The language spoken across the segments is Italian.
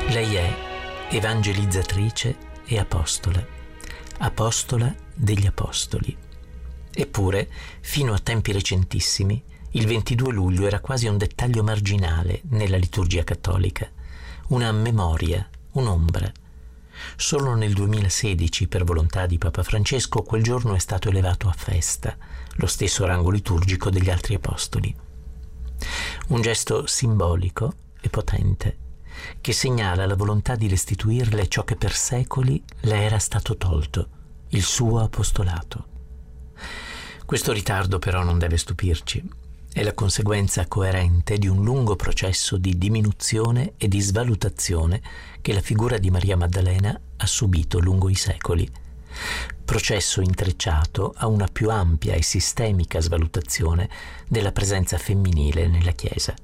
Lei è evangelizzatrice e apostola, apostola degli apostoli. Eppure, fino a tempi recentissimi, il 22 luglio era quasi un dettaglio marginale nella liturgia cattolica, una memoria, un'ombra. Solo nel 2016, per volontà di Papa Francesco, quel giorno è stato elevato a festa, lo stesso rango liturgico degli altri apostoli. Un gesto simbolico e potente, che segnala la volontà di restituirle ciò che per secoli le era stato tolto, il suo apostolato. Questo ritardo però non deve stupirci. È la conseguenza coerente di un lungo processo di diminuzione e di svalutazione che la figura di Maria Maddalena ha subito lungo i secoli. Processo intrecciato a una più ampia e sistemica svalutazione della presenza femminile nella Chiesa.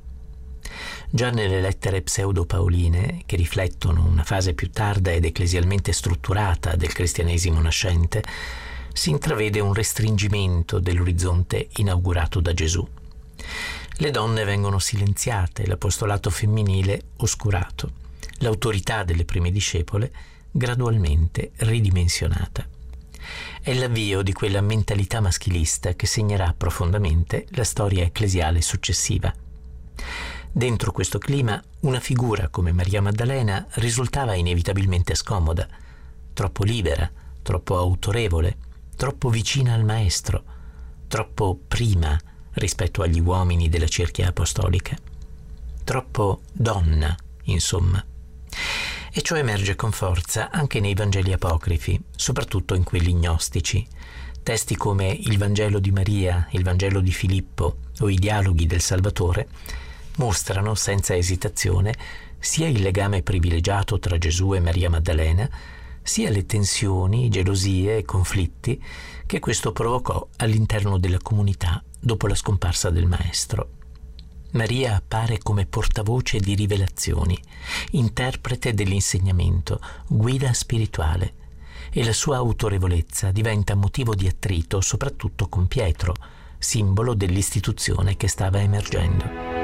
Già nelle lettere pseudo-paoline, che riflettono una fase più tarda ed ecclesialmente strutturata del cristianesimo nascente, si intravede un restringimento dell'orizzonte inaugurato da Gesù. Le donne vengono silenziate, l'apostolato femminile oscurato, l'autorità delle prime discepole gradualmente ridimensionata. È l'avvio di quella mentalità maschilista che segnerà profondamente la storia ecclesiale successiva. Dentro questo clima, una figura come Maria Maddalena risultava inevitabilmente scomoda, troppo libera, troppo autorevole, troppo vicina al Maestro, troppo prima rispetto agli uomini della cerchia apostolica, troppo donna, insomma. E ciò emerge con forza anche nei Vangeli apocrifi, soprattutto in quelli gnostici. Testi come il Vangelo di Maria, il Vangelo di Filippo o i dialoghi del Salvatore mostrano senza esitazione sia il legame privilegiato tra Gesù e Maria Maddalena, sia le tensioni, gelosie e conflitti che questo provocò all'interno della comunità dopo la scomparsa del Maestro. Maria appare come portavoce di rivelazioni, interprete dell'insegnamento, guida spirituale, e la sua autorevolezza diventa motivo di attrito soprattutto con Pietro, simbolo dell'istituzione che stava emergendo.